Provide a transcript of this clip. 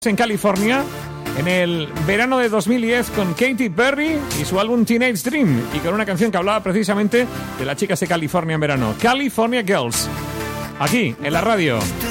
en California en el verano de 2010 con Katy Perry y su álbum Teenage Dream, y con una canción que hablaba precisamente de las chicas de California en verano, California Girls, aquí en la radio.